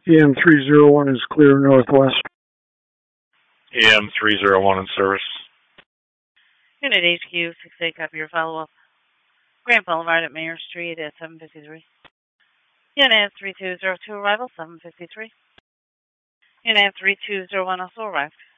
EM 301 is clear northwest. EM 301 in service. Unit HQ 68, copy your follow-up. Grand Boulevard at Mayor Street at 753. Unit 3202 arrival 753. Unit 3201 also arrived.